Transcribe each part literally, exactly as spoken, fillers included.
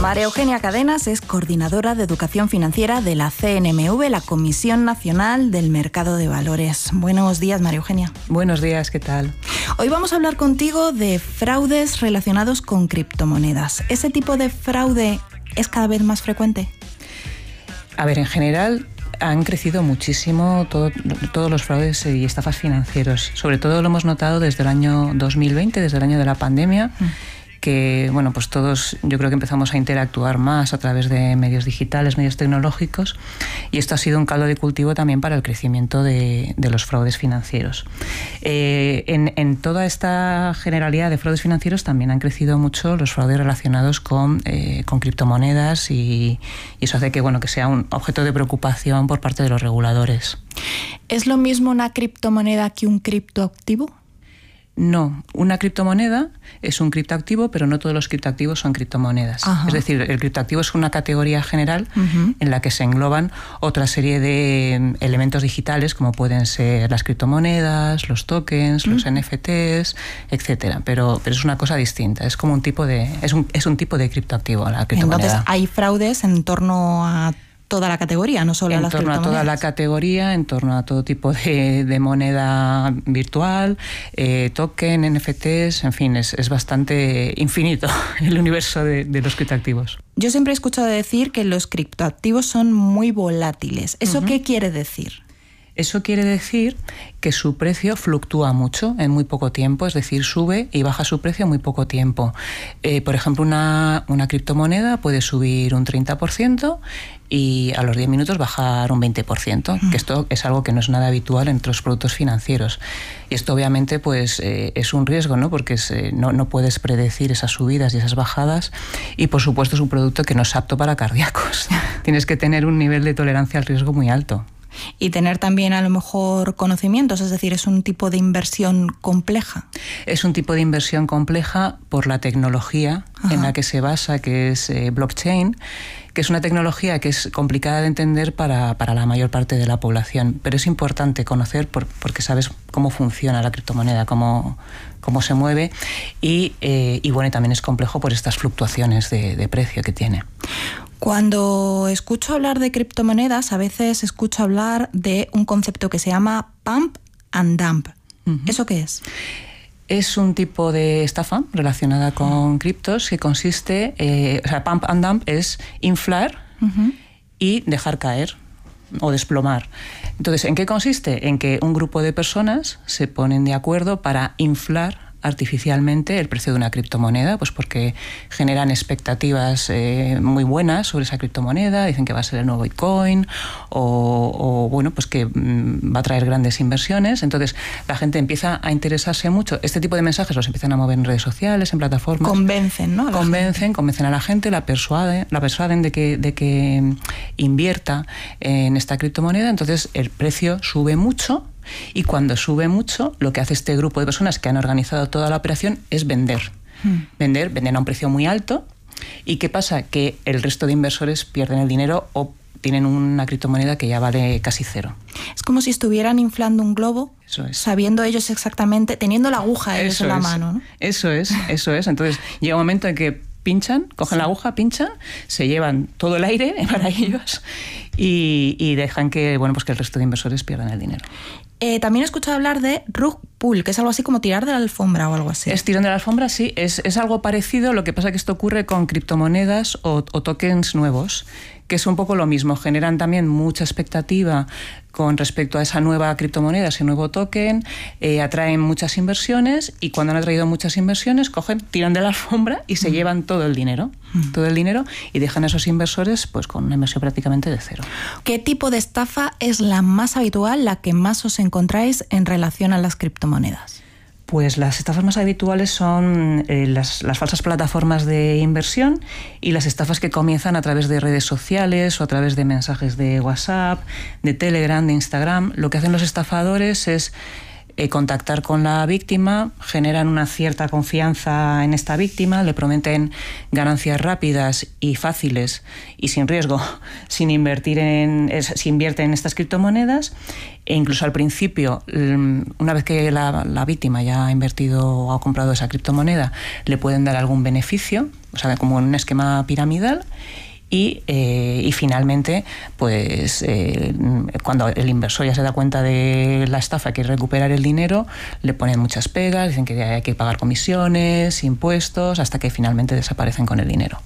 María Eugenia Cadenas es coordinadora de Educación Financiera de la C N M V, la Comisión Nacional del Mercado de Valores. Buenos días, María Eugenia. Buenos días, ¿qué tal? Hoy vamos a hablar contigo de fraudes relacionados con criptomonedas. ¿Ese tipo de fraude es cada vez más frecuente? A ver, en general han crecido muchísimo todo, todos los fraudes y estafas financieros. Sobre todo lo hemos notado desde el año dos mil veinte, desde el año de la pandemia, mm. que bueno, pues todos yo creo que empezamos a interactuar más a través de medios digitales, medios tecnológicos, y esto ha sido un caldo de cultivo también para el crecimiento de, de los fraudes financieros. Eh, en, en toda esta generalidad de fraudes financieros también han crecido mucho los fraudes relacionados con, eh, con criptomonedas y, y eso hace que, bueno, que sea un objeto de preocupación por parte de los reguladores. ¿Es lo mismo una criptomoneda que un criptoactivo? No, una criptomoneda es un criptoactivo, pero no todos los criptoactivos son criptomonedas. Ajá. Es decir, el criptoactivo es una categoría general uh-huh. en la que se engloban otra serie de elementos digitales, como pueden ser las criptomonedas, los tokens, uh-huh. los N F Ts, etcétera. Pero, pero es una cosa distinta. Es como un tipo de es un es un tipo de criptoactivo la criptomoneda. Entonces hay fraudes en torno a toda la categoría, no solo a las criptomonedas. En torno a toda la categoría, en torno a todo tipo de, de moneda virtual, eh, token, N F Ts, en fin, es, es bastante infinito el universo de, de los criptoactivos. Yo siempre he escuchado decir que los criptoactivos son muy volátiles. ¿Eso uh-huh. qué quiere decir? Eso quiere decir que su precio fluctúa mucho en muy poco tiempo, es decir, sube y baja su precio en muy poco tiempo. Eh, por ejemplo, una, una criptomoneda puede subir un treinta por ciento y a los diez minutos bajar un veinte por ciento, mm. que esto es algo que no es nada habitual entre los productos financieros. Y esto obviamente pues, eh, es un riesgo, ¿no? Porque es, eh, no, no puedes predecir esas subidas y esas bajadas, y por supuesto es un producto que no es apto para cardíacos. Tienes que tener un nivel de tolerancia al riesgo muy alto. Y tener también a lo mejor conocimientos, es decir, es un tipo de inversión compleja. Es un tipo de inversión compleja por la tecnología Ajá. en la que se basa, que es eh, blockchain, que es una tecnología que es complicada de entender para, para la mayor parte de la población, pero es importante conocer por, porque sabes cómo funciona la criptomoneda, cómo, cómo se mueve, y, eh, y bueno, también es complejo por estas fluctuaciones de, de precio que tiene. Cuando escucho hablar de criptomonedas, a veces escucho hablar de un concepto que se llama pump and dump. Uh-huh. ¿Eso qué es? Es un tipo de estafa relacionada con criptos que consiste, eh, o sea, pump and dump es inflar uh-huh. y dejar caer o desplomar. Entonces, ¿en qué consiste? En que un grupo de personas se ponen de acuerdo para inflar artificialmente el precio de una criptomoneda, pues porque generan expectativas eh, muy buenas sobre esa criptomoneda, dicen que va a ser el nuevo Bitcoin o, o bueno, pues que mm, va a traer grandes inversiones. Entonces la gente empieza a interesarse mucho. Este tipo de mensajes los empiezan a mover en redes sociales, en plataformas. Convencen, ¿no? Convencen, convencen a la gente, la persuaden, la persuaden de que, de que invierta en esta criptomoneda. Entonces el precio sube mucho. Y cuando sube mucho, lo que hace este grupo de personas que han organizado toda la operación es vender. Hmm. Vender, venden a un precio muy alto. ¿Y qué pasa? Que el resto de inversores pierden el dinero o tienen una criptomoneda que ya vale casi cero. Es como si estuvieran inflando un globo, eso es. Sabiendo ellos exactamente, teniendo la aguja ellos en la mano, ¿no? Eso es, eso es. Entonces llega un momento en que pinchan, cogen sí. la aguja, pinchan, se llevan todo el aire para ellos y, y dejan que, bueno, pues que el resto de inversores pierdan el dinero. Eh, también he escuchado hablar de rug pull, que es algo así como tirar de la alfombra o algo así. Es tirar de la alfombra, sí, es, es algo parecido. Lo que pasa es que esto ocurre con criptomonedas o, o tokens nuevos, que es un poco lo mismo. Generan también mucha expectativa con respecto a esa nueva criptomoneda, ese nuevo token, eh, atraen muchas inversiones y cuando han atraído muchas inversiones cogen, tiran de la alfombra y se mm. llevan todo el dinero, mm. todo el dinero y dejan a esos inversores pues con una inversión prácticamente de cero. ¿Qué tipo de estafa es la más habitual, la que más os encontráis en relación a las criptomonedas? Pues las estafas más habituales son eh, las, las falsas plataformas de inversión y las estafas que comienzan a través de redes sociales o a través de mensajes de WhatsApp, de Telegram, de Instagram. Lo que hacen los estafadores es eh, contactar con la víctima, generan una cierta confianza en esta víctima, le prometen ganancias rápidas y fáciles y sin riesgo, sin invertir en, si invierte en estas criptomonedas. E incluso al principio, una vez que la, la víctima ya ha invertido o ha comprado esa criptomoneda, le pueden dar algún beneficio, o sea, como en un esquema piramidal. Y, eh, y finalmente, pues eh, cuando el inversor ya se da cuenta de la estafa, quiere recuperar el dinero, le ponen muchas pegas, dicen que hay que pagar comisiones, impuestos, hasta que finalmente desaparecen con el dinero.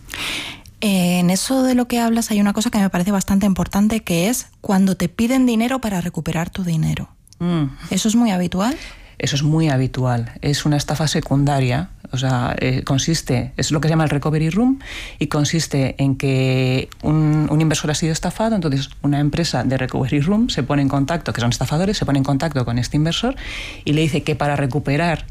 Eh, en eso de lo que hablas hay una cosa que me parece bastante importante, que es cuando te piden dinero para recuperar tu dinero. Mm. ¿Eso es muy habitual? Eso es muy habitual. Es una estafa secundaria. O sea, eh, consiste, es lo que se llama el recovery room, y consiste en que un, un inversor ha sido estafado, entonces una empresa de recovery room se pone en contacto, que son estafadores, se pone en contacto con este inversor y le dice que para recuperar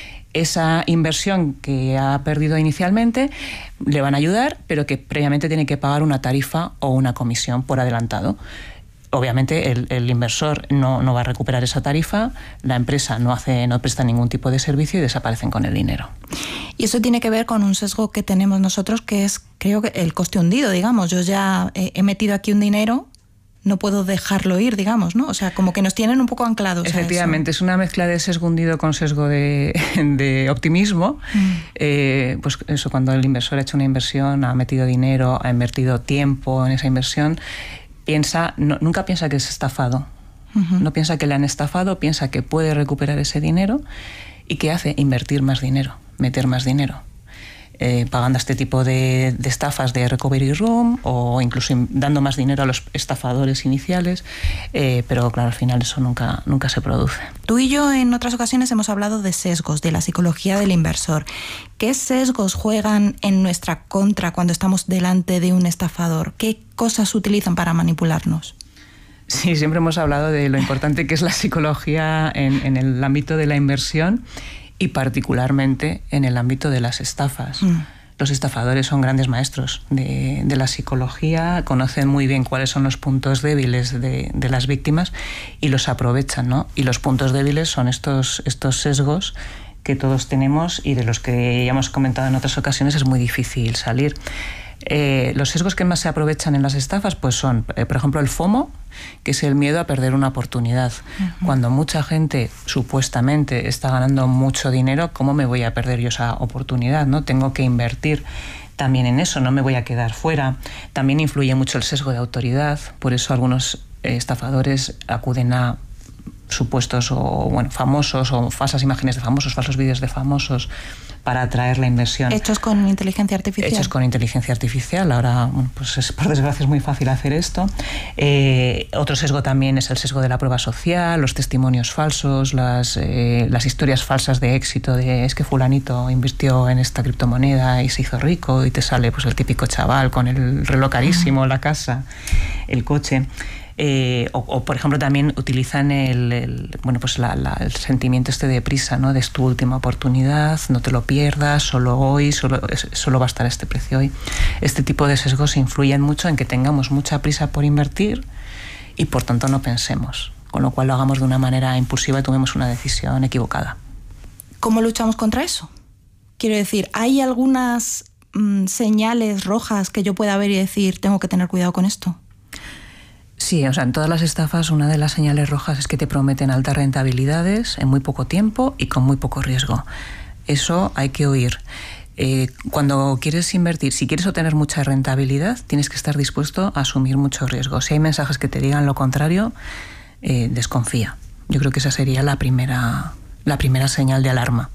esa inversión que ha perdido inicialmente le van a ayudar, pero que previamente tiene que pagar una tarifa o una comisión por adelantado. Obviamente el, el inversor no, no va a recuperar esa tarifa, la empresa no hace, no presta ningún tipo de servicio y desaparecen con el dinero. Y eso tiene que ver con un sesgo que tenemos nosotros, que es, creo que el coste hundido, digamos. Yo ya he, he metido aquí un dinero, no puedo dejarlo ir, digamos, ¿no? O sea, como que nos tienen un poco anclados. Efectivamente, a eso. Es una mezcla de sesgo hundido con sesgo de, de optimismo. Mm. Eh, pues eso, cuando el inversor ha hecho una inversión, ha metido dinero, ha invertido tiempo en esa inversión, piensa, no, nunca piensa que es estafado. Uh-huh. No piensa que le han estafado, piensa que puede recuperar ese dinero. ¿Y qué hace? Invertir más dinero, meter más dinero. Eh, pagando este tipo de, de estafas de recovery room o incluso dando más dinero a los estafadores iniciales, eh, pero claro, al final eso nunca, nunca se produce. Tú y yo en otras ocasiones hemos hablado de sesgos, de la psicología del inversor. ¿Qué sesgos juegan en nuestra contra cuando estamos delante de un estafador? ¿Qué cosas utilizan para manipularnos? Sí, siempre hemos hablado de lo importante que es la psicología en, en el ámbito de la inversión y particularmente en el ámbito de las estafas. Mm. Los estafadores son grandes maestros de, de la psicología, conocen muy bien cuáles son los puntos débiles de, de las víctimas y los aprovechan, ¿no? Y los puntos débiles son estos, estos sesgos que todos tenemos y de los que ya hemos comentado en otras ocasiones es muy difícil salir. Eh, los sesgos que más se aprovechan en las estafas pues son, eh, por ejemplo, el FOMO, que es el miedo a perder una oportunidad. Uh-huh. Cuando mucha gente supuestamente está ganando mucho dinero, ¿cómo me voy a perder yo esa oportunidad, ¿no? Tengo que invertir también en eso, no me voy a quedar fuera. También influye mucho el sesgo de autoridad, por eso algunos eh, estafadores acuden a supuestos o bueno, famosos o falsas imágenes de famosos, falsos vídeos de famosos para atraer la inversión. Hechos con inteligencia artificial. Hechos con inteligencia artificial. Ahora, bueno, pues es, por desgracia es muy fácil hacer esto. Eh, otro sesgo también es el sesgo de la prueba social, los testimonios falsos, las, eh, las historias falsas de éxito, de es que fulanito invirtió en esta criptomoneda y se hizo rico, y te sale pues el típico chaval con el reloj carísimo, la casa, el coche. Eh, o, o, por ejemplo, también utilizan el, el, bueno, pues la, la, el sentimiento este de prisa, ¿no? De es tu última oportunidad, no te lo pierdas, solo hoy, solo, solo va a estar este precio hoy. Este tipo de sesgos influyen mucho en que tengamos mucha prisa por invertir y por tanto no pensemos, con lo cual lo hagamos de una manera impulsiva y tomemos una decisión equivocada. ¿Cómo luchamos contra eso? Quiero decir, ¿hay algunas mmm, señales rojas que yo pueda ver y decir, tengo que tener cuidado con esto? Sí, o sea, en todas las estafas una de las señales rojas es que te prometen altas rentabilidades en muy poco tiempo y con muy poco riesgo. Eso hay que oír. Eh, cuando quieres invertir, si quieres obtener mucha rentabilidad, tienes que estar dispuesto a asumir mucho riesgo. Si hay mensajes que te digan lo contrario, eh, desconfía. Yo creo que esa sería la primera, la primera señal de alarma.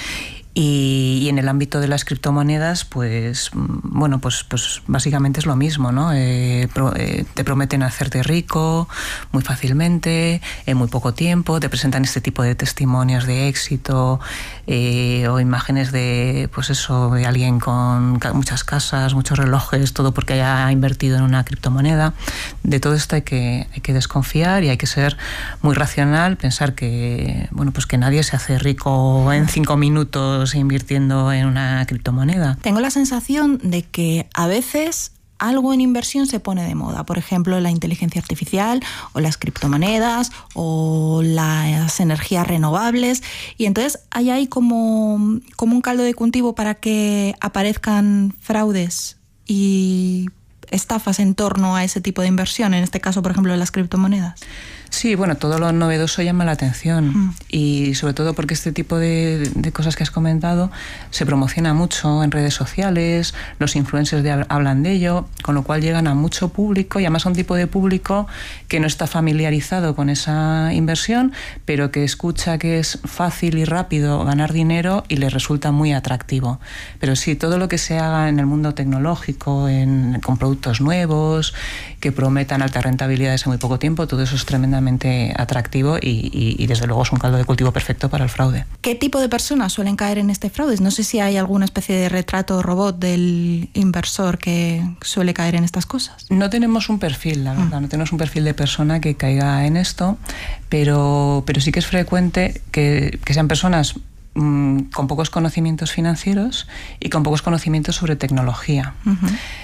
Y, y en el ámbito de las criptomonedas, pues bueno, pues, pues básicamente es lo mismo, ¿no? Eh, pro, eh, te prometen hacerte rico muy fácilmente, en muy poco tiempo, te presentan este tipo de testimonios de éxito eh, o imágenes de, pues eso, de alguien con muchas casas, muchos relojes, todo porque haya invertido en una criptomoneda. De todo esto hay que, hay que desconfiar y hay que ser muy racional, pensar que, bueno, pues que nadie se hace rico en cinco minutos invirtiendo en una criptomoneda. Tengo la sensación de que a veces algo en inversión se pone de moda, por ejemplo, la inteligencia artificial o las criptomonedas o las energías renovables, y entonces hay ahí como, como un caldo de cultivo para que aparezcan fraudes y estafas en torno a ese tipo de inversión, en este caso, por ejemplo, las criptomonedas. Sí, bueno, todo lo novedoso llama la atención mm. y sobre todo porque este tipo de, de cosas que has comentado se promociona mucho en redes sociales, los influencers de, hablan de ello, con lo cual llegan a mucho público y además a un tipo de público que no está familiarizado con esa inversión, pero que escucha que es fácil y rápido ganar dinero y les resulta muy atractivo. Pero sí, todo lo que se haga en el mundo tecnológico, en, con productos nuevos, que prometan altas rentabilidades en muy poco tiempo, todo eso es tremendamente atractivo y, y, y desde luego es un caldo de cultivo perfecto para el fraude. ¿Qué tipo de personas suelen caer en este fraude? No sé si hay alguna especie de retrato robot del inversor que suele caer en estas cosas. No tenemos un perfil, la verdad, mm. no tenemos un perfil de persona que caiga en esto, pero, pero sí que es frecuente que, que sean personas mmm, con pocos conocimientos financieros y con pocos conocimientos sobre tecnología. Uh-huh.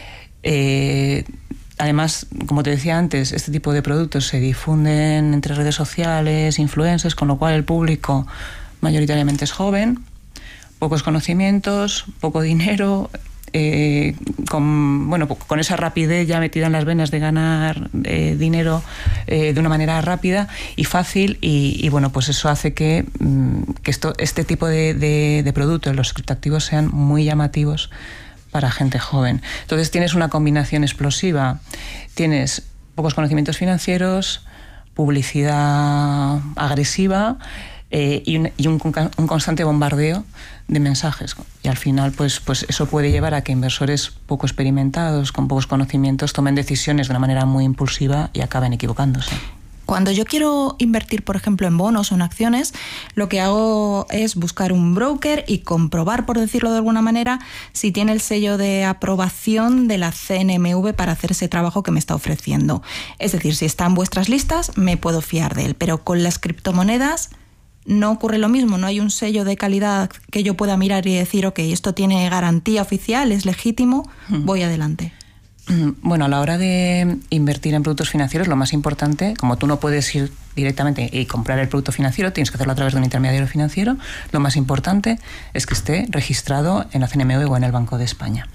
Eh, Además, como te decía antes, este tipo de productos se difunden entre redes sociales, influencers, con lo cual el público mayoritariamente es joven, pocos conocimientos, poco dinero, eh, con, bueno, con esa rapidez ya metida en las venas de ganar eh, dinero eh, de una manera rápida y fácil y, y bueno, pues eso hace que, que esto, este tipo de, de, de productos, los criptoactivos, sean muy llamativos para gente joven. Entonces tienes una combinación explosiva, tienes pocos conocimientos financieros, publicidad agresiva eh, y, un, y un, un constante bombardeo de mensajes. Y al final pues, pues eso puede llevar a que inversores poco experimentados, con pocos conocimientos, tomen decisiones de una manera muy impulsiva y acaben equivocándose. Cuando yo quiero invertir, por ejemplo, en bonos o en acciones, lo que hago es buscar un broker y comprobar, por decirlo de alguna manera, si tiene el sello de aprobación de la C N M V para hacer ese trabajo que me está ofreciendo. Es decir, si está en vuestras listas, me puedo fiar de él. Pero con las criptomonedas no ocurre lo mismo, no hay un sello de calidad que yo pueda mirar y decir, ok, esto tiene garantía oficial, es legítimo, voy adelante. Bueno, a la hora de invertir en productos financieros, lo más importante, como tú no puedes ir directamente y comprar el producto financiero, tienes que hacerlo a través de un intermediario financiero, lo más importante es que esté registrado en la C N M V o en el Banco de España.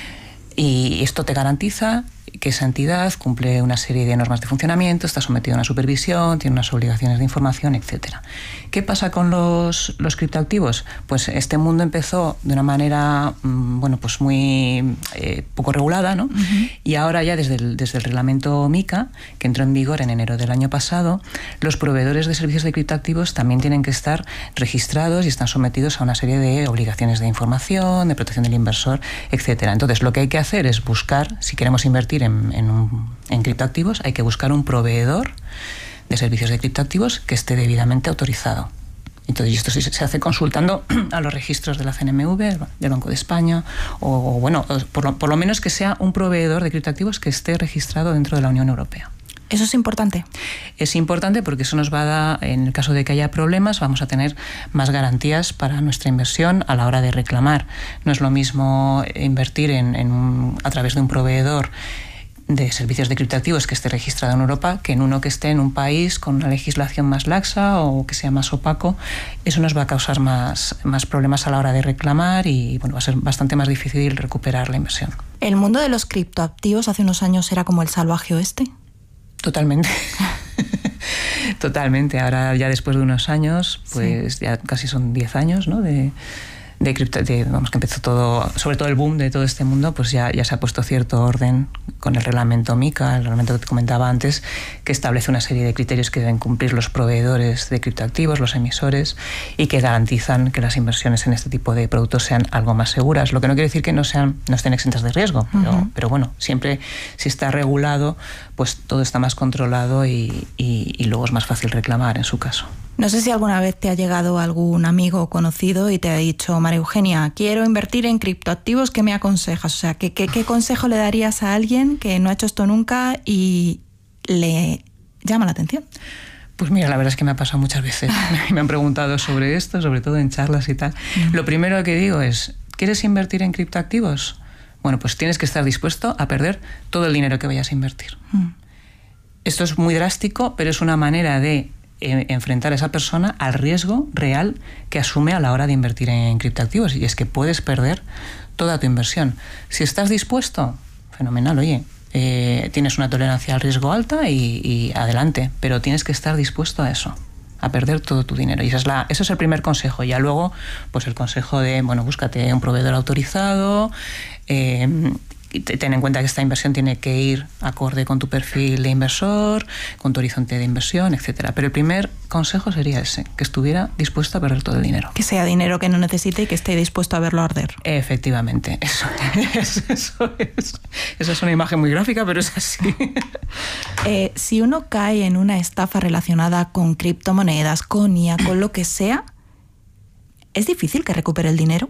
Y esto te garantiza que esa entidad cumple una serie de normas de funcionamiento, está sometida a una supervisión, tiene unas obligaciones de información, etcétera. ¿Qué pasa con los, los criptoactivos? Pues este mundo empezó de una manera bueno, pues muy eh, poco regulada, ¿no? Uh-huh. Y ahora ya desde el, desde el reglamento MiCA, que entró en vigor en enero del año pasado, los proveedores de servicios de criptoactivos también tienen que estar registrados y están sometidos a una serie de obligaciones de información, de protección del inversor, etcétera. Entonces, lo que hay que hacer es buscar, si queremos invertir en, en, un, en criptoactivos, hay que buscar un proveedor de servicios de criptoactivos que esté debidamente autorizado. Entonces, esto se hace consultando a los registros de la C N M V, del Banco de España, o, bueno, por lo, por lo menos que sea un proveedor de criptoactivos que esté registrado dentro de la Unión Europea. ¿Eso es importante? Es importante porque eso nos va a dar, en el caso de que haya problemas, vamos a tener más garantías para nuestra inversión a la hora de reclamar. No es lo mismo invertir en, en un, a través de un proveedor de servicios de criptoactivos que esté registrado en Europa que en uno que esté en un país con una legislación más laxa o que sea más opaco. Eso nos va a causar más, más problemas a la hora de reclamar y bueno, va a ser bastante más difícil recuperar la inversión. ¿El mundo de los criptoactivos hace unos años era como el salvaje oeste? Totalmente. Totalmente. Ahora ya después de unos años, pues sí. Ya casi son diez años, ¿no? De, de cripto, de, vamos, que empezó todo, sobre todo el boom de todo este mundo, pues ya, ya se ha puesto cierto orden con el reglamento MiCA, el reglamento que te comentaba antes, que establece una serie de criterios que deben cumplir los proveedores de criptoactivos, los emisores, y que garantizan que las inversiones en este tipo de productos sean algo más seguras. Lo que no quiere decir que no sean, no estén exentas de riesgo, uh-huh. pero, pero bueno, siempre si está regulado, pues todo está más controlado y, y, y luego es más fácil reclamar en su caso. No sé si alguna vez te ha llegado algún amigo o conocido y te ha dicho, María Eugenia, quiero invertir en criptoactivos, ¿qué me aconsejas? O sea, ¿qué, qué, qué consejo le darías a alguien que no ha hecho esto nunca y le llama la atención? Pues mira, la verdad es que me ha pasado muchas veces. Me han preguntado sobre esto, sobre todo en charlas y tal. Uh-huh. Lo primero que digo es, ¿quieres invertir en criptoactivos? Bueno, pues tienes que estar dispuesto a perder todo el dinero que vayas a invertir. Mm. Esto es muy drástico, pero es una manera de eh, enfrentar a esa persona al riesgo real que asume a la hora de invertir en criptoactivos, y es que puedes perder toda tu inversión. Si estás dispuesto, fenomenal, oye, eh, tienes una tolerancia al riesgo alta y, y adelante, pero tienes que estar dispuesto a eso, a perder todo tu dinero. Y esa es la, ese es el primer consejo. Ya luego, pues el consejo de, bueno, búscate un proveedor autorizado, eh, ten en cuenta que esta inversión tiene que ir acorde con tu perfil de inversor, con tu horizonte de inversión, etcétera. Pero el primer consejo sería ese, que estuviera dispuesto a perder todo el dinero. Que sea dinero que no necesite y que esté dispuesto a verlo arder. Efectivamente, eso es, eso es, eso es una imagen muy gráfica, pero es así. Eh, si uno cae en una estafa relacionada con criptomonedas, con I A, con lo que sea, ¿es difícil que recupere el dinero?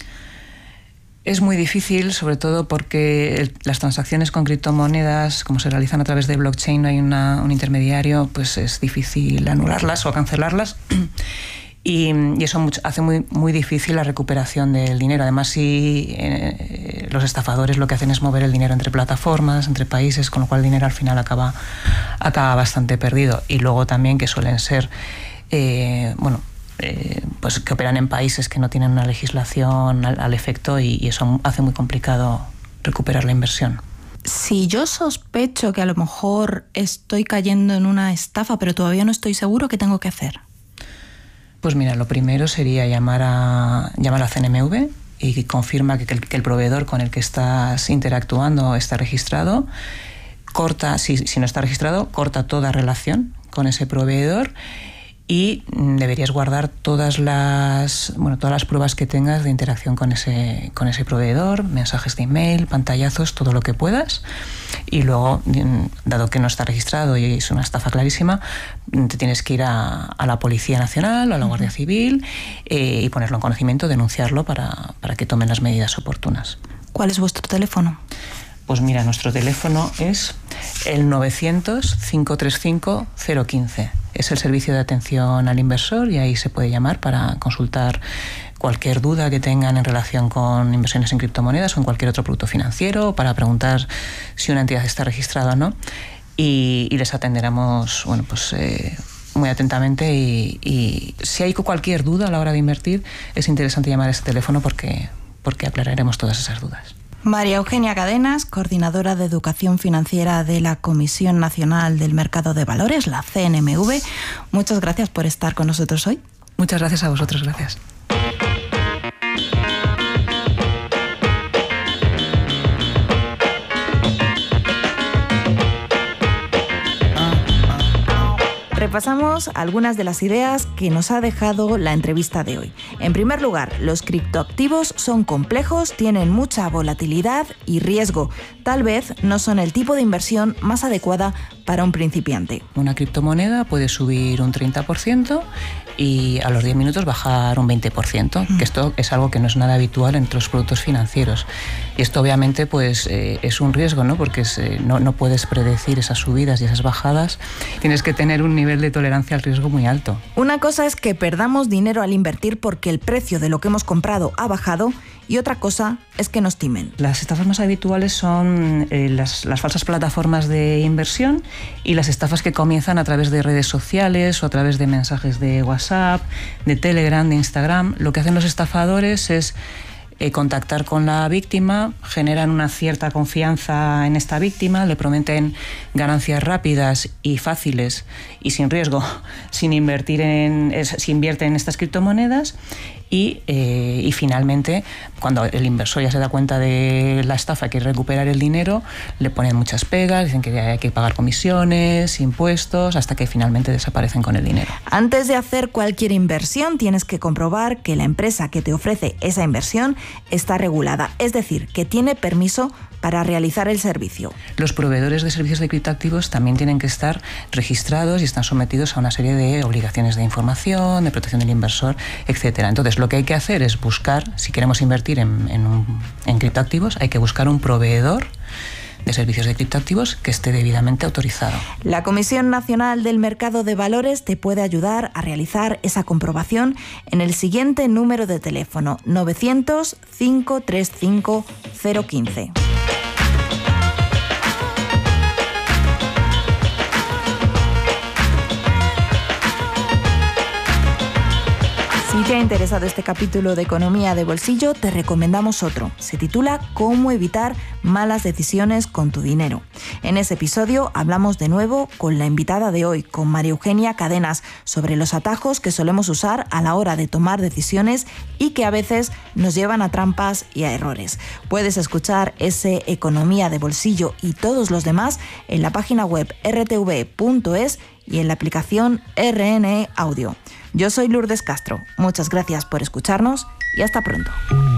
Es muy difícil, sobre todo porque el, las transacciones con criptomonedas, como se realizan a través de blockchain, no hay una, un intermediario, pues es difícil anularlas o cancelarlas. Y, y eso mucho, hace muy, muy difícil la recuperación del dinero. Además, si eh, los estafadores lo que hacen es mover el dinero entre plataformas, entre países, con lo cual el dinero al final acaba, acaba bastante perdido. Y luego también que suelen ser, eh, bueno, Eh, pues que operan en países que no tienen una legislación al, al efecto, y, y eso hace muy complicado recuperar la inversión. Si yo sospecho que a lo mejor estoy cayendo en una estafa, pero todavía no estoy seguro, ¿qué tengo que hacer? Pues mira, lo primero sería llamar a, llamar a C N M V y que confirma que, que, el, que el proveedor con el que estás interactuando está registrado. Corta, si, si no está registrado, corta toda relación con ese proveedor. Y deberías guardar todas las, bueno, todas las pruebas que tengas de interacción con ese, con ese proveedor, mensajes de email, pantallazos, todo lo que puedas. Y luego, dado que no está registrado y es una estafa clarísima, te tienes que ir a, a la Policía Nacional o a la Guardia Civil eh, y ponerlo en conocimiento, denunciarlo para, para que tomen las medidas oportunas. ¿Cuál es vuestro teléfono? Pues mira, nuestro teléfono es el novecientos, cinco tres cinco, cero uno cinco. Es el servicio de atención al inversor y ahí se puede llamar para consultar cualquier duda que tengan en relación con inversiones en criptomonedas o en cualquier otro producto financiero, para preguntar si una entidad está registrada o no, y, y les atenderemos, bueno, pues eh, muy atentamente, y, y si hay cualquier duda a la hora de invertir, es interesante llamar a ese teléfono porque, porque aclararemos todas esas dudas. María Eugenia Cadenas, coordinadora de Educación Financiera de la Comisión Nacional del Mercado de Valores, la C N M V, muchas gracias por estar con nosotros hoy. Muchas gracias a vosotros, gracias. Repasamos algunas de las ideas que nos ha dejado la entrevista de hoy. En primer lugar, los criptoactivos son complejos, tienen mucha volatilidad y riesgo. Tal vez no son el tipo de inversión más adecuada para un principiante. Una criptomoneda puede subir un treinta por ciento y a los diez minutos bajar un veinte por ciento, mm. que esto es algo que no es nada habitual entre los productos financieros. Y esto obviamente pues eh, es un riesgo, ¿no? Porque es, eh, no, no puedes predecir esas subidas y esas bajadas. Tienes que tener un nivel de tolerancia al riesgo muy alto. Una cosa es que perdamos dinero al invertir porque el precio de lo que hemos comprado ha bajado, y otra cosa es que nos timen. Las estafas más habituales son eh, las, las falsas plataformas de inversión y las estafas que comienzan a través de redes sociales o a través de mensajes de WhatsApp, de Telegram, de Instagram. Lo que hacen los estafadores es eh, contactar con la víctima, generan una cierta confianza en esta víctima, le prometen ganancias rápidas y fáciles y sin riesgo, sin invertir en, eh, si invierte en estas criptomonedas. Y, eh, y finalmente, cuando el inversor ya se da cuenta de la estafa, que quiere recuperar el dinero, le ponen muchas pegas, dicen que hay que pagar comisiones, impuestos, hasta que finalmente desaparecen con el dinero. Antes de hacer cualquier inversión, tienes que comprobar que la empresa que te ofrece esa inversión está regulada, es decir, que tiene permiso para realizar el servicio. Los proveedores de servicios de criptoactivos también tienen que estar registrados y están sometidos a una serie de obligaciones de información, de protección del inversor, etcétera. Entonces, lo que hay que hacer es buscar, si queremos invertir en, en, un, en criptoactivos, hay que buscar un proveedor de servicios de criptoactivos que esté debidamente autorizado. La Comisión Nacional del Mercado de Valores te puede ayudar a realizar esa comprobación en el siguiente número de teléfono: novecientos, cinco tres cinco, cero uno cinco. Si te ha interesado este capítulo de Economía de Bolsillo, te recomendamos otro. Se titula Cómo evitar malas decisiones con tu dinero. En ese episodio hablamos de nuevo con la invitada de hoy, con María Eugenia Cadenas, sobre los atajos que solemos usar a la hora de tomar decisiones y que a veces nos llevan a trampas y a errores. Puedes escuchar ese Economía de Bolsillo y todos los demás en la página web erre te ve punto es y en la aplicación erre ene e Audio. Yo soy Lourdes Castro. Muchas gracias por escucharnos y hasta pronto.